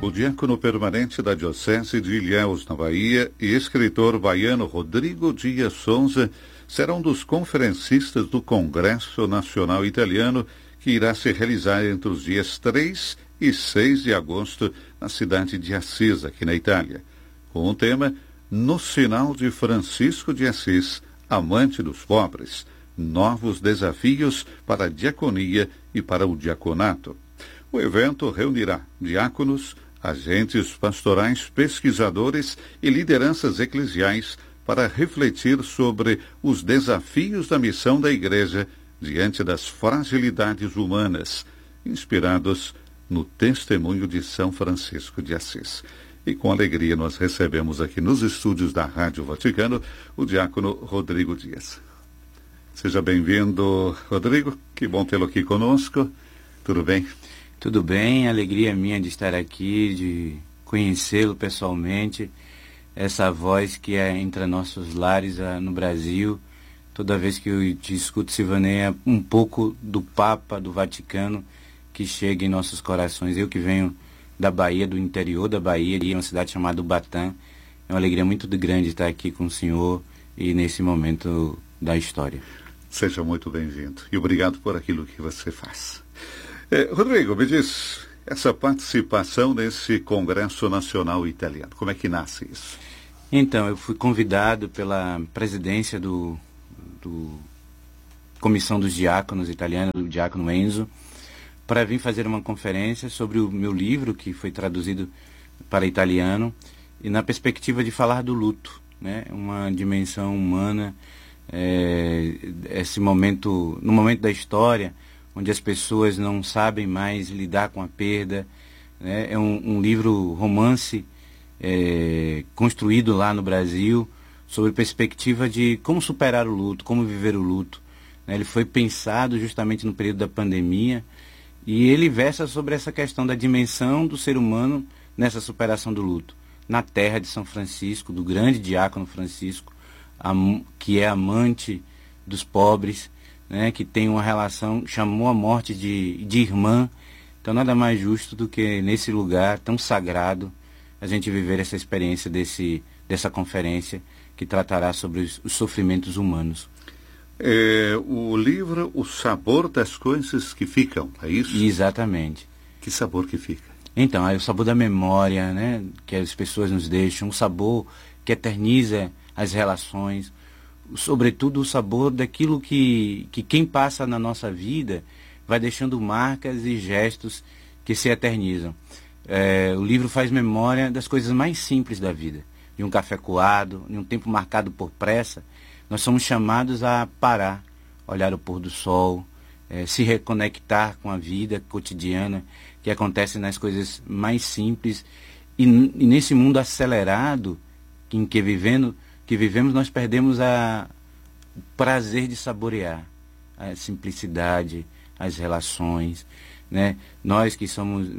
o diácono permanente da Diocese de Ilhéus, na Bahia, e escritor baiano Rodrigo Dias Souza, será um dos conferencistas do Congresso Nacional Italiano, que irá se realizar entre os dias 3 e 6 de agosto, na cidade de Assis, aqui na Itália, com o tema No Sinal de Francisco de Assis, amante dos pobres, novos desafios para a diaconia e para o diaconato. O evento reunirá diáconos, agentes pastorais, pesquisadores e lideranças eclesiais para refletir sobre os desafios da missão da Igreja diante das fragilidades humanas, inspirados no testemunho de São Francisco de Assis. E com alegria nós recebemos aqui nos estúdios da Rádio Vaticano o diácono Rodrigo Dias. Seja bem-vindo, Rodrigo. Que bom tê-lo aqui conosco. Tudo bem? Tudo bem, alegria minha de estar aqui, de conhecê-lo pessoalmente. Essa voz que é entre nossos lares no Brasil. Toda vez que eu te escuto, Silvaneia, um pouco do Papa, do Vaticano, que chega em nossos corações. Eu que venho da Bahia, do interior da Bahia, de uma cidade chamada Ubatã. É uma alegria muito grande estar aqui com o senhor e nesse momento da história. Seja muito bem-vindo e obrigado por aquilo que você faz. Rodrigo, me diz, essa participação nesse Congresso Nacional Italiano, como é que nasce isso? Então, eu fui convidado pela presidência do Comissão dos Diáconos Italiana, do diácono Enzo, para vir fazer uma conferência sobre o meu livro, que foi traduzido para italiano, e na perspectiva de falar do luto, né? Uma dimensão humana, esse momento, no momento da história, onde as pessoas não sabem mais lidar com a perda, né? É um livro romance construído lá no Brasil, sobre perspectiva de como superar o luto, como viver o luto, né? Ele foi pensado justamente no período da pandemia, e ele versa sobre essa questão da dimensão do ser humano nessa superação do luto. Na terra de São Francisco, do grande diácono Francisco, que é amante dos pobres, né, que tem uma relação, chamou a morte de irmã. Então nada mais justo do que nesse lugar tão sagrado a gente viver essa experiência dessa conferência que tratará sobre os sofrimentos humanos. O livro O Sabor das Coisas que Ficam, é isso? Exatamente. Que sabor que fica? Então, é o sabor da memória, né, que as pessoas nos deixam, um sabor que eterniza as relações, sobretudo o sabor daquilo que quem passa na nossa vida vai deixando marcas e gestos que se eternizam. O livro faz memória das coisas mais simples da vida, de um café coado, de um tempo marcado por pressa. Nós somos chamados a parar, olhar o pôr do sol, se reconectar com a vida cotidiana que acontece nas coisas mais simples. E nesse mundo acelerado em que vivemos, nós perdemos o prazer de saborear a simplicidade, as relações, né? Nós que somos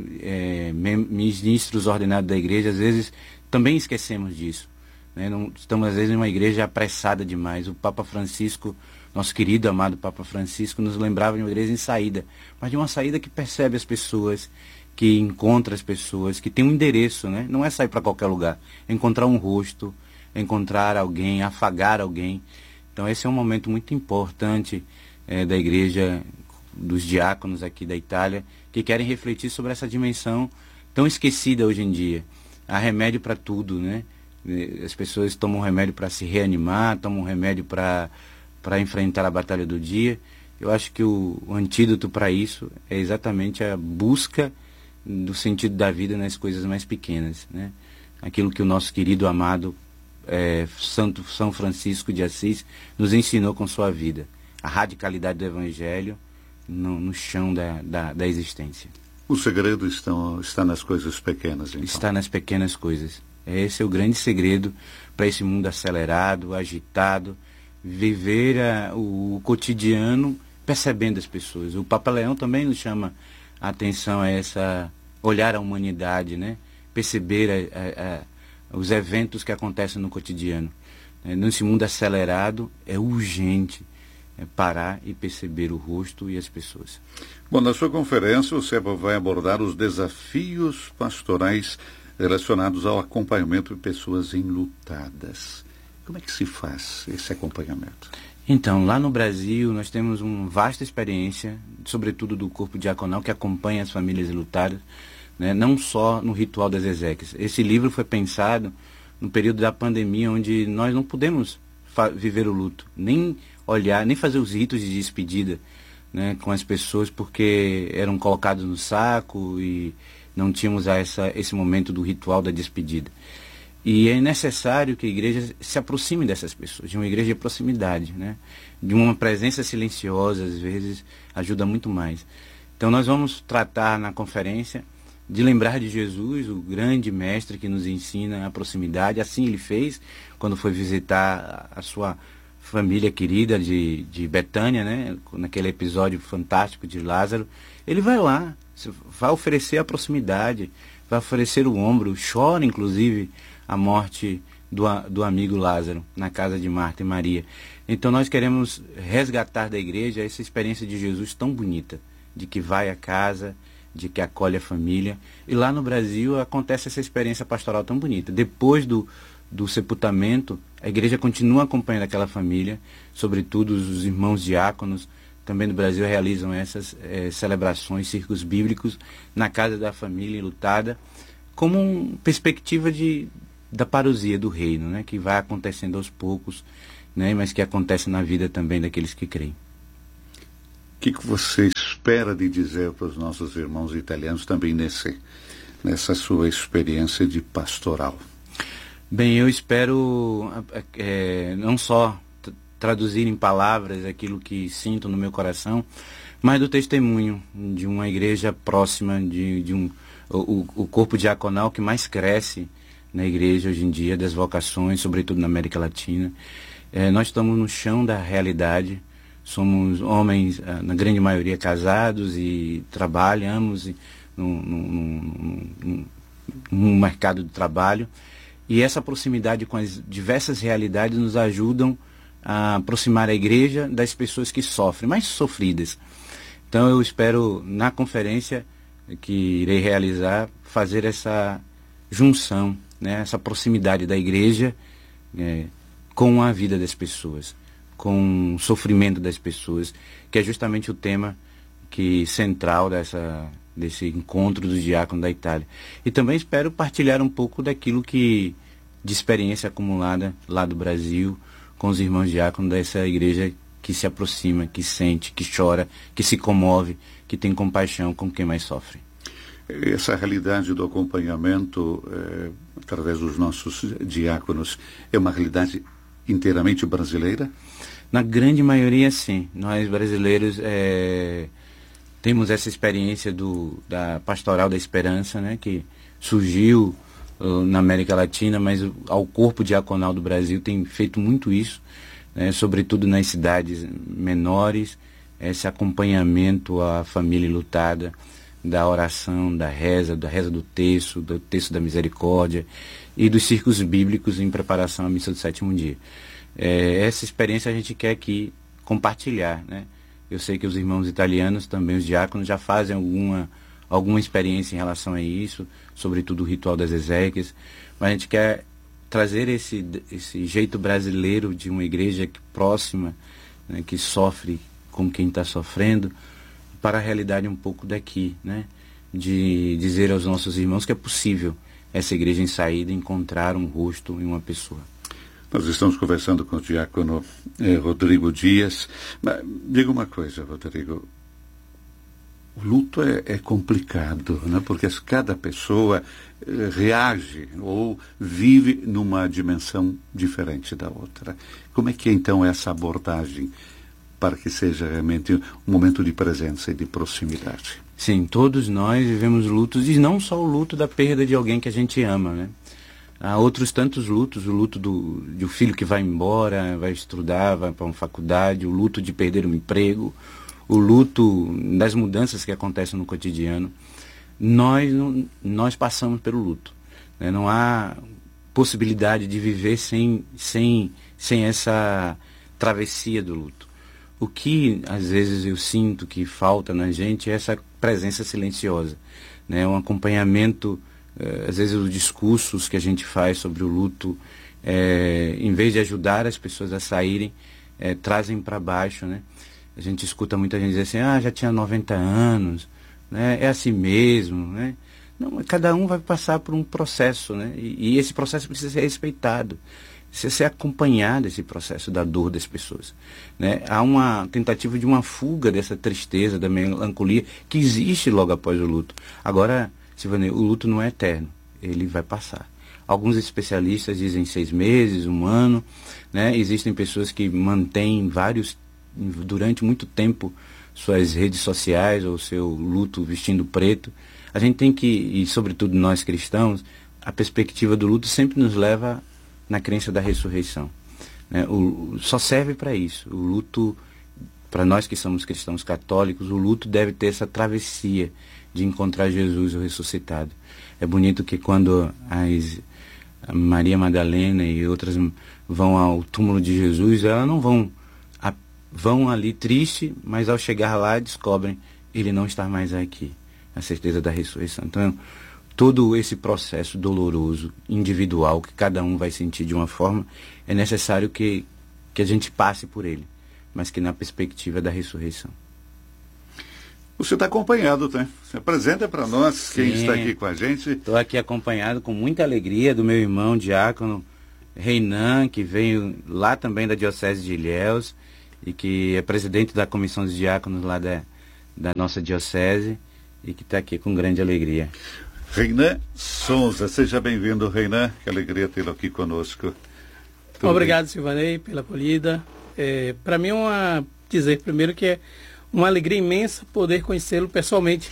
ministros ordenados da igreja, às vezes também esquecemos disso. Não, estamos às vezes em uma igreja apressada demais. O Papa Francisco, nosso querido, amado Papa Francisco, nos lembrava de uma igreja em saída, mas de uma saída que percebe as pessoas, que encontra as pessoas, que tem um endereço, né? Não é sair para qualquer lugar, é encontrar um rosto, encontrar alguém, afagar alguém. Então esse é um momento muito importante da igreja, dos diáconos aqui da Itália, que querem refletir sobre essa dimensão tão esquecida hoje em dia. Há remédio para tudo, né? As pessoas tomam remédio para se reanimar, tomam remédio para enfrentar a batalha do dia. Eu acho que o antídoto para isso é exatamente a busca do sentido da vida nas coisas mais pequenas, né? Aquilo que o nosso querido, amado Santo São Francisco de Assis nos ensinou com sua vida. A radicalidade do Evangelho no chão da existência. O segredo está nas coisas pequenas, então. Está nas pequenas coisas. Esse é o grande segredo para esse mundo acelerado, agitado, viver o cotidiano percebendo as pessoas. O Papa Leão também nos chama a atenção a olhar a humanidade, né? Perceber os eventos que acontecem no cotidiano. Nesse mundo acelerado, é urgente parar e perceber o rosto e as pessoas. Bom, na sua conferência o SEBA vai abordar os desafios pastorais relacionados ao acompanhamento de pessoas enlutadas. Como é que se faz esse acompanhamento? Então, lá no Brasil, nós temos uma vasta experiência, sobretudo do corpo diaconal, que acompanha as famílias enlutadas, né, não só no ritual das exéquias. Esse livro foi pensado no período da pandemia, onde nós não pudemos viver o luto, nem olhar, nem fazer os ritos de despedida, né, com as pessoas, porque eram colocados no saco e não tínhamos esse momento do ritual da despedida. E é necessário que a igreja se aproxime dessas pessoas, de uma igreja de proximidade, né? De uma presença silenciosa, às vezes, ajuda muito mais. Então nós vamos tratar na conferência de lembrar de Jesus, o grande mestre que nos ensina a proximidade. Assim ele fez quando foi visitar a sua família querida de Betânia, né? Naquele episódio fantástico de Lázaro. Ele vai lá, vai oferecer a proximidade, vai oferecer o ombro, chora inclusive a morte do amigo Lázaro, na casa de Marta e Maria. Então nós queremos resgatar da igreja essa experiência de Jesus tão bonita, de que vai à casa, de que acolhe a família. E lá no Brasil acontece essa experiência pastoral tão bonita. Depois do sepultamento, a igreja continua acompanhando aquela família, sobretudo os irmãos diáconos, também no Brasil realizam essas celebrações, círculos bíblicos, na casa da família enlutada, como uma perspectiva da parousia do reino, né, que vai acontecendo aos poucos, né, mas que acontece na vida também daqueles que creem. O que você espera de dizer para os nossos irmãos italianos também nessa sua experiência de pastoral? Bem, eu espero não só traduzir em palavras aquilo que sinto no meu coração, mas do testemunho de uma igreja próxima, o corpo diaconal que mais cresce na igreja hoje em dia, das vocações, sobretudo na América Latina. Nós estamos no chão da realidade, somos homens, na grande maioria, casados e trabalhamos no mercado de trabalho, e essa proximidade com as diversas realidades nos ajudam a aproximar a igreja das pessoas que sofrem, mais sofridas. Então eu espero, na conferência que irei realizar, fazer essa junção, né, essa proximidade da igreja com a vida das pessoas, com o sofrimento das pessoas, que é justamente o tema central desse encontro dos diáconos da Itália. E também espero partilhar um pouco daquilo de experiência acumulada lá do Brasil, com os irmãos diáconos dessa igreja que se aproxima, que sente, que chora, que se comove, que tem compaixão com quem mais sofre. Essa realidade do acompanhamento através dos nossos diáconos é uma realidade inteiramente brasileira? Na grande maioria, sim. Nós brasileiros temos essa experiência da Pastoral da Esperança, né, que surgiu na América Latina, mas ao corpo diaconal do Brasil tem feito muito isso, né, sobretudo nas cidades menores, esse acompanhamento à família enlutada, da oração, da reza do texto da misericórdia e dos círculos bíblicos em preparação à missa do sétimo dia. Essa experiência a gente quer aqui compartilhar, né? Eu sei que os irmãos italianos, também os diáconos, já fazem alguma experiência em relação a isso, sobretudo o ritual das exéquias, mas a gente quer trazer esse jeito brasileiro de uma igreja próxima, né, que sofre com quem está sofrendo, para a realidade um pouco daqui, né? De dizer aos nossos irmãos que é possível essa igreja em saída encontrar um rosto em uma pessoa. Nós estamos conversando com o diácono Rodrigo Dias. Mas, diga uma coisa, Rodrigo, o luto é complicado, né? Porque cada pessoa reage ou vive numa dimensão diferente da outra. Como é que é então essa abordagem para que seja realmente um momento de presença e de proximidade? Sim, todos nós vivemos lutos, e não só o luto da perda de alguém que a gente ama, né? Há outros tantos lutos, o luto do filho que vai embora, vai estudar, vai para uma faculdade, o luto de perder um emprego, o luto das mudanças que acontecem no cotidiano. Nós passamos pelo luto, né? Não há possibilidade de viver sem essa travessia do luto. O que às vezes eu sinto que falta na gente é essa presença silenciosa, né? Um acompanhamento, às vezes os discursos que a gente faz sobre o luto, em vez de ajudar as pessoas a saírem, trazem para baixo, né? A gente escuta muita gente dizer assim, já tinha 90 anos, né? É assim mesmo, né? Não, cada um vai passar por um processo, né? E esse processo precisa ser respeitado, precisa ser acompanhado, esse processo da dor das pessoas, né? Há uma tentativa de uma fuga dessa tristeza, da melancolia que existe logo após o luto. Agora, Silvanei, o luto não é eterno, ele vai passar. Alguns especialistas dizem 6 meses, 1 ano, né? Existem pessoas que mantêm durante muito tempo, suas redes sociais ou seu luto vestindo preto. A gente tem que, e sobretudo nós cristãos, a perspectiva do luto sempre nos leva na crença da ressurreição, né? Só serve para isso. O luto, para nós que somos cristãos católicos, o luto deve ter essa travessia de encontrar Jesus o ressuscitado. É bonito que quando a Maria Madalena e outras vão ao túmulo de Jesus, elas não vão ali triste, mas ao chegar lá descobrem ele não está mais aqui. A certeza da ressurreição. Então, todo esse processo doloroso, individual, que cada um vai sentir de uma forma, é necessário que a gente passe por ele, mas que na perspectiva da ressurreição. Você está acompanhado, né? Se apresenta para nós quem está aqui com a gente. Estou aqui acompanhado com muita alegria do meu irmão diácono Reinan, que veio lá também da Diocese de Ilhéus e que é presidente da Comissão dos Diáconos lá da nossa Diocese e que está aqui com grande alegria. Reinan Souza, seja bem-vindo, Reinan. Que alegria tê-lo aqui conosco. Obrigado, Silvanei, pela acolhida. Para mim dizer primeiro que é uma alegria imensa poder conhecê-lo pessoalmente.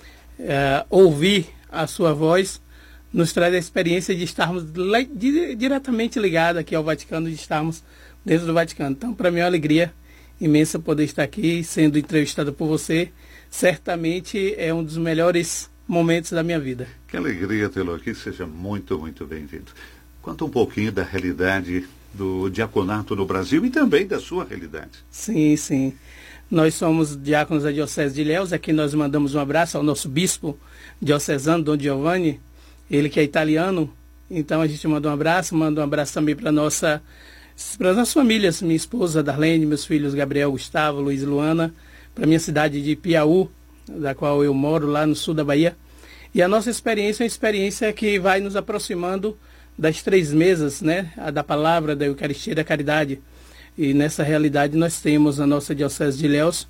Ouvir a sua voz nos traz a experiência de estarmos diretamente ligados aqui ao Vaticano, de estarmos dentro do Vaticano. Então, para mim é uma alegria imensa poder estar aqui, sendo entrevistado por você. Certamente é um dos melhores momentos da minha vida. Que alegria tê-lo aqui, seja muito, muito bem-vindo. Conta um pouquinho da realidade do diaconato no Brasil e também da sua realidade. Sim, sim. Nós somos diáconos da Diocese de Ilhéus. Aqui nós mandamos um abraço ao nosso bispo diocesano, Dom Giovanni, ele que é italiano. Então a gente manda um abraço também para nossas famílias, minha esposa Darlene, meus filhos Gabriel, Gustavo, Luiz e Luana, para minha cidade de Piauí, da qual eu moro lá no sul da Bahia. E a nossa experiência é uma experiência que vai nos aproximando das 3 mesas, né? A da palavra, da Eucaristia e da caridade. E nessa realidade nós temos na nossa Diocese de Ilhéus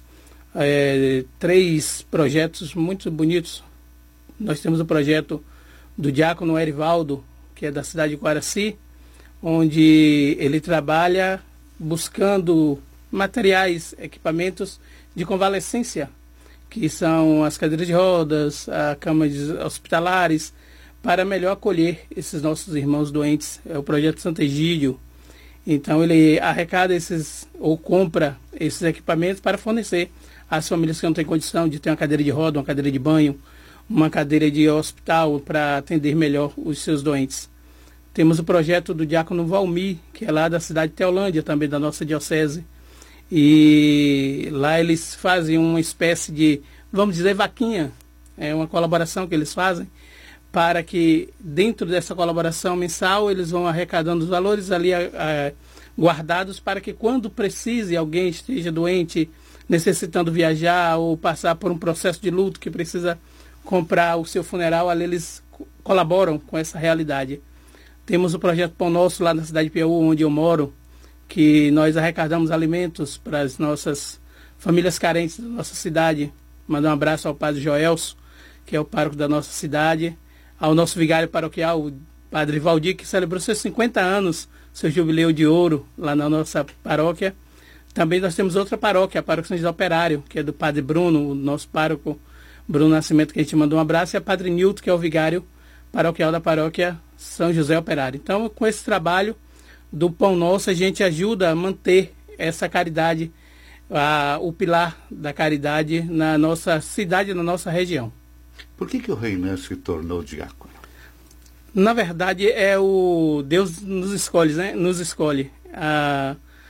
3 projetos muito bonitos. Nós temos o projeto do diácono Erivaldo, que é da cidade de Coaraci, onde ele trabalha buscando materiais, equipamentos de convalescência, que são as cadeiras de rodas, a camas hospitalares, para melhor acolher esses nossos irmãos doentes. É o projeto Santo Egídio. Então ele arrecada ou compra esses equipamentos para fornecer às famílias que não têm condição de ter uma cadeira de roda, uma cadeira de banho, uma cadeira de hospital para atender melhor os seus doentes. Temos o projeto do diácono Valmir, que é lá da cidade de Teolândia, também da nossa diocese. E lá eles fazem uma espécie de, vamos dizer, vaquinha. É uma colaboração que eles fazem para que dentro dessa colaboração mensal eles vão arrecadando os valores ali guardados para que quando precise, alguém esteja doente, necessitando viajar ou passar por um processo de luto que precisa comprar o seu funeral, ali eles colaboram com essa realidade. Temos o projeto Pão Nosso lá na cidade de Piauí, onde eu moro, que nós arrecadamos alimentos para as nossas famílias carentes da nossa cidade. Mandar um abraço ao padre Joelso, que é o pároco da nossa cidade, ao nosso vigário paroquial, o padre Valdir, que celebrou seus 50 anos, seu jubileu de ouro lá na nossa paróquia. Também nós temos outra paróquia, a paróquia São José Operário, que é do padre Bruno, o nosso pároco Bruno Nascimento, que a gente mandou um abraço, e a padre Nilton, que é o vigário paroquial da paróquia São José Operário. Então, com esse trabalho do Pão Nosso, a gente ajuda a manter essa caridade, o pilar da caridade na nossa cidade, na nossa região. Por que o Reinan se tornou diácono? Na verdade, Deus nos escolhe, né? Nos escolhe.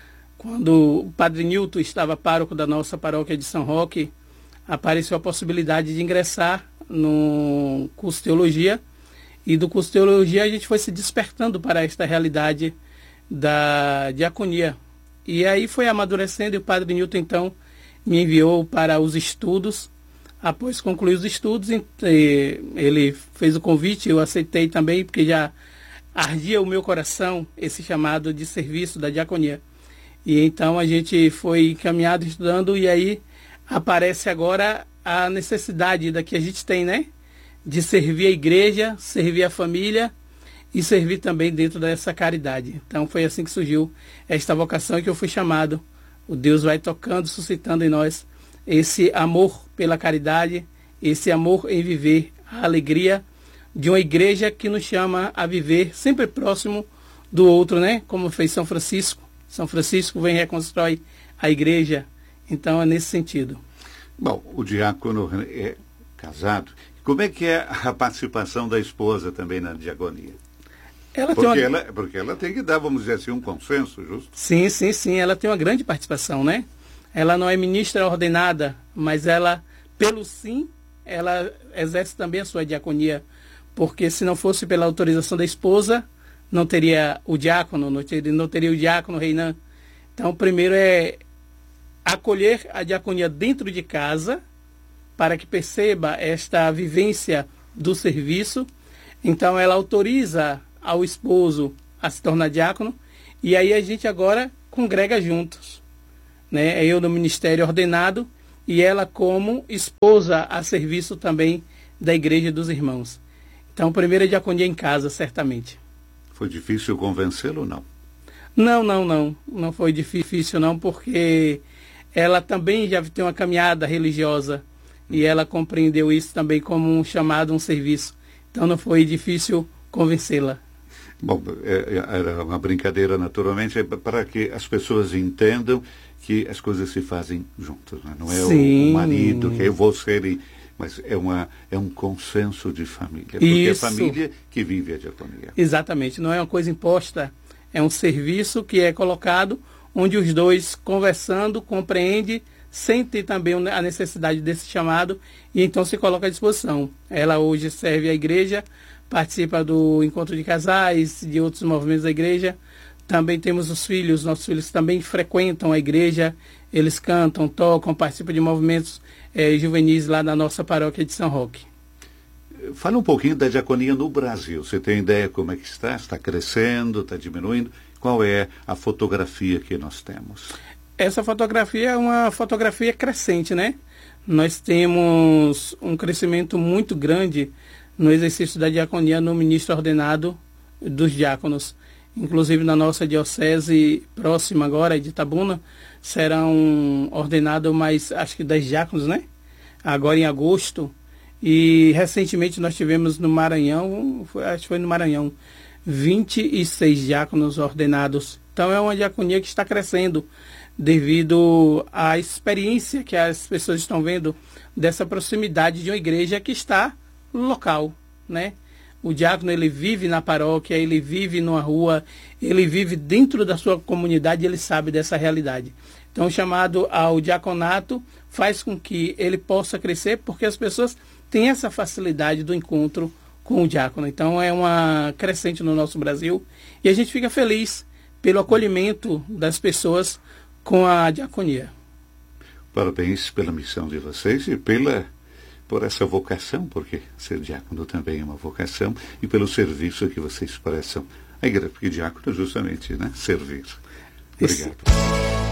quando o Padre Nilton estava pároco da nossa paróquia de São Roque, apareceu a possibilidade de ingressar no curso de teologia, e do curso de teologia a gente foi se despertando para esta realidade da diaconia. E aí foi amadurecendo, e o Padre Nilton então me enviou para os estudos. Após concluir os estudos, ele fez o convite, eu aceitei também, porque já ardia o meu coração esse chamado de serviço da diaconia. E então a gente foi encaminhado estudando, e aí aparece agora a necessidade da que a gente tem, né? De servir a igreja, servir a família e servir também dentro dessa caridade. Então foi assim que surgiu esta vocação, que eu fui chamado. O Deus vai tocando, suscitando em nós esse amor pela caridade, esse amor em viver a alegria de uma igreja que nos chama a viver sempre próximo do outro, né? Como fez São Francisco. São Francisco vem e reconstrói a igreja. Então é nesse sentido. Bom, o diácono é casado. Como é que é a participação da esposa também na diaconia? Porque ela tem que dar, vamos dizer assim, um consenso, justo? Sim, sim, sim. Ela tem uma grande participação, né? Ela não é ministra ordenada, mas ela, pelo sim, ela exerce também a sua diaconia. Porque se não fosse pela autorização da esposa, não teria o diácono, não teria o diácono Reinan. Então, primeiro é acolher a diaconia dentro de casa, para que perceba esta vivência do serviço. Então, ela autoriza ao esposo a se tornar diácono, e aí a gente agora congrega juntos, né? Eu no ministério ordenado e ela como esposa a serviço também da igreja dos irmãos. Então, primeira diaconia em casa, certamente. Foi difícil convencê-lo ou não? Não foi difícil não, porque ela também já tem uma caminhada religiosa e ela compreendeu isso também como um chamado, um serviço. Então não foi difícil convencê-la. Bom, era uma brincadeira, naturalmente, para que as pessoas entendam que as coisas se fazem juntas, né? Não é o marido, que é você, mas é um consenso de família. Porque Isso. É a família que vive a diaconia. Exatamente, não é uma coisa imposta, é um serviço que é colocado onde os dois, conversando, compreendem, sentem também a necessidade desse chamado e então se coloca à disposição. Ela hoje serve a igreja, participa do encontro de casais, de outros movimentos da igreja. Também temos os filhos, nossos filhos também frequentam a igreja, eles cantam, tocam, participam de movimentos juvenis lá na nossa paróquia de São Roque. Fala um pouquinho da diaconia no Brasil. Você tem ideia como é que está? Está crescendo, está diminuindo? Qual é a fotografia que nós temos? Essa fotografia é uma fotografia crescente, né? Nós temos um crescimento muito grande no exercício da diaconia no ministro ordenado dos diáconos. Inclusive na nossa diocese próxima agora, de Itabuna, serão ordenados mais, acho que 10 diáconos, né? Agora em agosto. E recentemente nós tivemos no Maranhão, acho que foi no Maranhão, 26 diáconos ordenados. Então é uma diaconia que está crescendo devido à experiência que as pessoas estão vendo dessa proximidade de uma igreja que está local, né? O diácono, ele vive na paróquia, ele vive numa rua, ele vive dentro da sua comunidade e ele sabe dessa realidade. Então, o chamado ao diaconato faz com que ele possa crescer, porque as pessoas têm essa facilidade do encontro com o diácono. Então, é uma crescente no nosso Brasil e a gente fica feliz pelo acolhimento das pessoas com a diaconia. Parabéns pela missão de vocês e por essa vocação, porque ser diácono também é uma vocação, e pelo serviço que vocês prestam à igreja, porque diácono é justamente, né, servir. Obrigado.